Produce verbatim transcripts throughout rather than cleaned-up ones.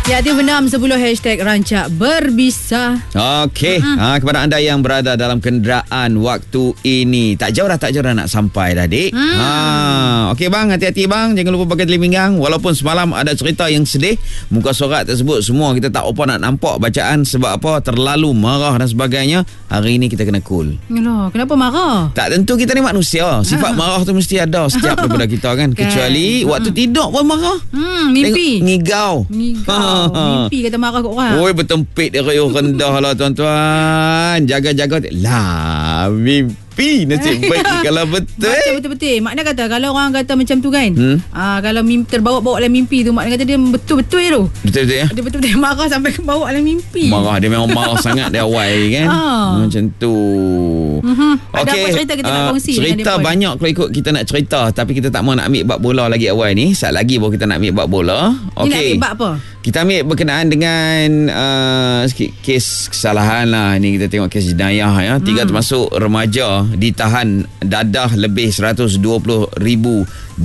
Ya, T V enam sepuluh hashtag rancak berbisa. Okey, uh-huh. ha, kepada anda yang berada dalam kenderaan waktu ini, tak jauh dah, tak jauh dah nak sampai dah, dik. Hmm. Ha, okey bang, hati-hati bang, jangan lupa pakai telepinggang. Walaupun semalam ada cerita yang sedih, muka surat tersebut semua kita tak apa nak nampak bacaan sebab apa, terlalu marah dan sebagainya. Hari ini kita kena cool. Yalah, kenapa marah? Tak tentu, kita ni manusia. Sifat marah tu mesti ada setiap daripada kita kan. Kecuali kan. Waktu tidur pun marah. Hmm, mimpi. Tengok, ngigau. Ngigau. Mimpi kata marah kat orang. Oi, bertempik dia riuh rendah lah tuan-tuan. Jaga-jaga. Lah, mimpi. Nasib baik kalau betul. Betul-betul. Makna kata kalau orang kata macam tu kan. Hmm? Aa, kalau mimpi, terbawa-bawa dalam mimpi tu, makna kata dia betul-betul je tu. Betul-betul ya? Dia betul-betul marah sampai ke bawa dalam mimpi. Marah. Dia memang marah sangat dari awal kan. Ah. Macam tu. Mm-hmm. Ada okay. apa cerita kita uh, nak kongsi? Cerita banyak kalau ikut kita nak cerita. Tapi kita tak mau nak ambil bab bola lagi awal ni. Saat lagi baru kita nak ambil bab bola. Okay. Ni nak ambil bab apa? Kita ambil berkenaan dengan uh, sikit kes kesalahan lah. Ni kita tengok kes jenayah ya. Tiga hmm. termasuk remaja ditahan, dadah lebih seratus dua puluh ribu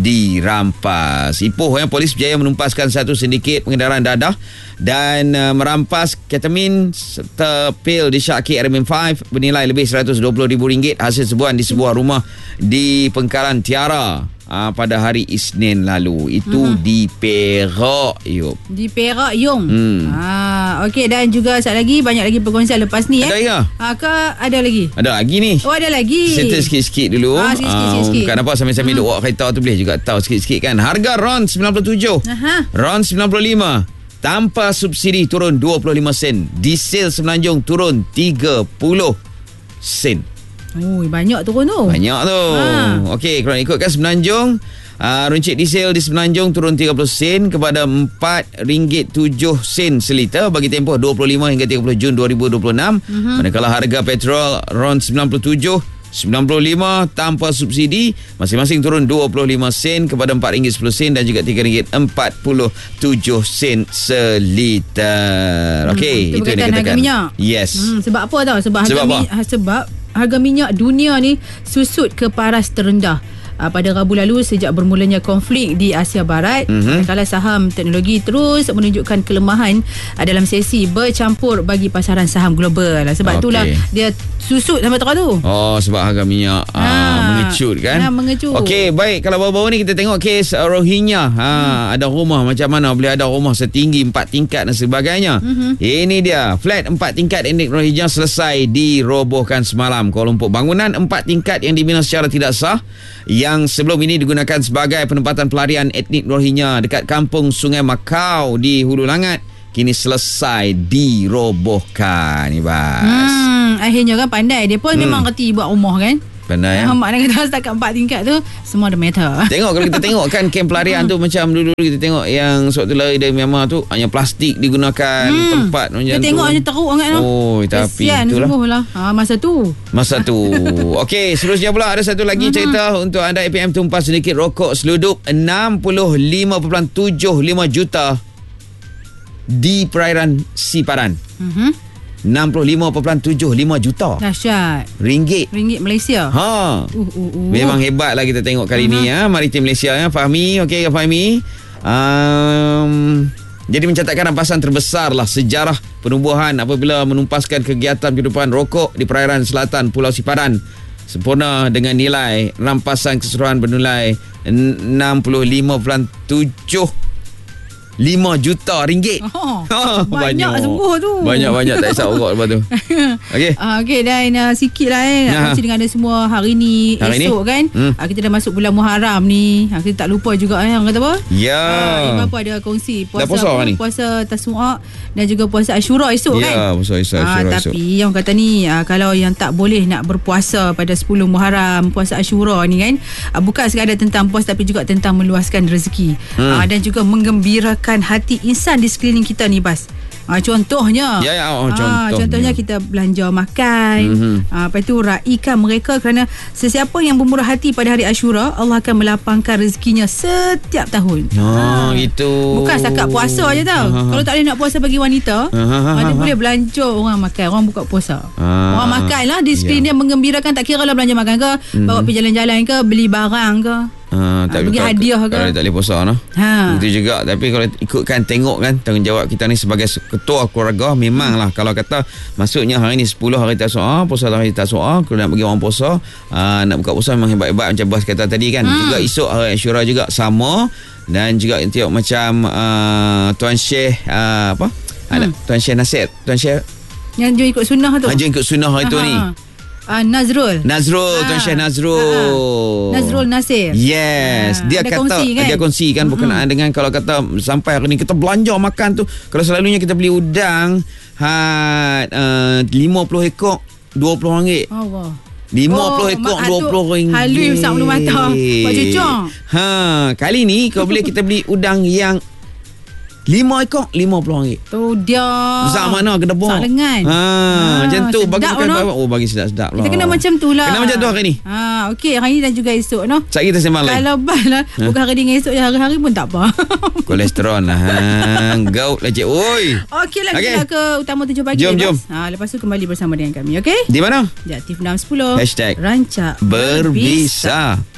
dirampas. Ipoh ya, polis berjaya menumpaskan satu sindiket pengedaran dadah dan uh, merampas ketamin serta pil di Syaki R M lima bernilai lebih seratus dua puluh ribu ringgit hasil sebuahan di sebuah rumah di Pengkalan Tiara uh, pada hari Isnin lalu. Itu hmm. di Perak, Yop. Di Perak, Yung. Hmm. Ah, okey, dan juga satu lagi, banyak lagi perkongsian lepas ni. Ada eh. ya? Ah, ke ada lagi? Ada lagi ni. Oh, ada lagi. Settle sikit-sikit dulu. Ah, sikit-sikit. Uh, bukan apa, sambil-sambil hmm. duk buat kereta tu boleh juga tahu sikit-sikit kan. Harga RON sembilan puluh tujuh. Aha. RON sembilan puluh lima. Tanpa subsidi turun dua puluh lima sen. Diesel Semenanjung turun tiga puluh sen. Oh, banyak turun tu. Banyak tu. Ha. Okey, kalau ikutkan Semenanjung, uh, runcit diesel di Semenanjung turun tiga puluh sen kepada empat ringgit tujuh sen seliter bagi tempoh dua puluh lima hingga tiga puluh Jun dua ribu dua puluh enam. Uh-huh. Manakala harga petrol RON sembilan puluh tujuh, sembilan puluh lima tanpa subsidi masing-masing turun dua puluh lima sen kepada empat ringgit sepuluh sen dan juga tiga ringgit empat puluh tujuh sen seliter. Okey, hmm, itu, itu yang dikatakan. Harga minyak. Yes. Hmm, sebab apa tahu? Sebab, sebab harga apa? Mi- sebab harga minyak dunia ni susut ke paras terendah. Uh, pada Rabu lalu sejak bermulanya konflik di Asia Barat, mm-hmm. manakala saham teknologi terus menunjukkan kelemahan uh, dalam sesi bercampur bagi pasaran saham global. Sebab okay. itulah dia susut sampai terang tu. Oh, sebab harga minyak ha. uh, mengecut kan? Ha, mengecut. Okey, baik. Kalau baru-baru ni kita tengok kes uh, Rohingya. Ha, hmm. Ada rumah macam mana boleh ada rumah setinggi empat tingkat dan sebagainya. Mm-hmm. Ini dia. Flat empat tingkat etnik Rohingya selesai dirobohkan semalam. Kuala Lumpur. Bangunan empat tingkat yang dibina secara tidak sah yang sebelum ini digunakan sebagai penempatan pelarian etnik Rohingya dekat kampung Sungai Makau di Hulu Langat kini selesai dirobohkan, Ibas. Hmm, akhirnya kan pandai. Dia pun hmm. memang reti buat rumah kan. Pandai ya. Maknanya kata setakat empat tingkat tu semua ada meter. Tengok kalau kita tengok kan kem pelarian tu macam dulu kita tengok yang sewaktu lari dari Myanmar tu hanya plastik digunakan hmm. tempat macam kita tu. Tengok hanya teruk sangat tu. Oh, tapi kesian sungguh lah. Ha, masa tu. Masa tu. Okey, seterusnya pula ada satu lagi cerita untuk anda A P M tumpah sedikit rokok seludup enam puluh lima perpuluhan tujuh lima juta di perairan Sipadan. Mhm. enam puluh lima perpuluhan tujuh lima juta. Dahsyat. Ringgit. Ringgit Malaysia. Ha. Uh, uh, uh. Memang hebatlah kita tengok kali uh-huh. ni ya, Maritim Malaysia ya, Fahmi. Okey, Fahmi. Um, jadi mencatatkan rampasan terbesar lah sejarah penubuhan apabila menumpaskan kegiatan kehidupan rokok di perairan selatan Pulau Sipadan sempurna dengan nilai rampasan keseluruhan bernilai enam puluh lima perpuluhan tujuh lima juta ringgit. Oh, ha, banyak, banyak sungguh tu. Banyak-banyak tak isap rokok lepas tu. Okey. Uh, Okey, dan uh, sikit lah eh. Nak kongsi dengan anda semua hari ni, hari esok ni? Kan. Hmm. Uh, kita dah masuk bulan Muharram ni. Uh, kita tak lupa juga eh. Orang kata apa? Ya. Uh, Imam apa ada kongsi. Puasa, puasa, apa, puasa Tasu'a dan juga puasa Ashura esok ya, kan. Ya, puasa Ashura uh, esok. Tapi yang kata ni, uh, kalau yang tak boleh nak berpuasa pada sepuluh Muharram, puasa Ashura ni kan. Uh, bukan sekadar tentang puasa tapi juga tentang meluaskan rezeki. Hmm. Uh, dan juga menggembirakan hati insan di sekeliling kita ni, Bas. Ha, contohnya ya, ya, oh, ha, contoh. contohnya kita belanja makan, mm-hmm. ha, lepas tu raikan mereka kerana sesiapa yang bermurah hati pada hari Ashura, Allah akan melapangkan rezekinya setiap tahun. Oh, ha, itu bukan setakat puasa je tau. Ha, ha. Kalau tak boleh nak puasa bagi wanita, ha, ha, ha, dia ha, boleh belanja orang makan, orang buka puasa. Ha, orang makan lah di sekeliling ya. Dia menggembirakan, tak kira lah belanja makan ke, mm-hmm. bawa pergi jalan-jalan ke, beli barang ke. Uh, ha, bagi hadiah ke? Kalau tak boleh puasa no? Ha. Itu juga. Tapi kalau ikutkan tengok kan tanggungjawab kita ni sebagai ketua keluarga, memanglah hmm. kalau kata maksudnya hari ni sepuluh hari Tasu'a, puasa hari Tasu'a, kalau nak bagi orang puasa, uh, nak buka puasa memang hebat-hebat macam bos kata tadi kan. Hmm. Juga esok hari Ashura juga sama. Dan juga tengok macam uh, Tuan Syekh uh, apa? Hmm. Ada Tuan Syekh Nasir, Tuan Syekh yang jom ikut sunnah tu. Jom ikut sunnah hari tu ni. Uh, Nazrul Nazrul ha. Tuan Syekh Nazrul ha. Nazrul Nasir. Yes ha. Dia ada kata kongsi, kan? Dia kongsi kan berkenaan mm-hmm. dengan kalau kata sampai hari ni kita belanja makan tu, kalau selalunya kita beli udang had uh, lima puluh ekor dua puluh ringgit. Allah. lima puluh ekor dua puluh ringgit. Halui besar bulu mata. Pak cucung. Ha, kali ni kalau boleh kita beli udang yang lima ekor lima puluh ringgit. Tu dia. Besar mana kedebok. Besar lengan. Ha, ha macam tu bagi makan no? Oh bagi sedap-sedap lah. Kita kena macam tu lah. Kena macam tu hari ni. Ha, okey hari ni dan juga esok no. Sat kita sembang lain. Kalau bal lah ha? Bukan hari ni dengan esok je, hari-hari pun tak apa. Kolesterol lah. Ha, gaut lah cik. Oi. Okey lah okay. Kita ke utama tujuh pagi. Jom jom. Ha, lepas tu kembali bersama dengan kami okey. Di mana? Di Aktif enam sepuluh. Hashtag Rancak Berbisa.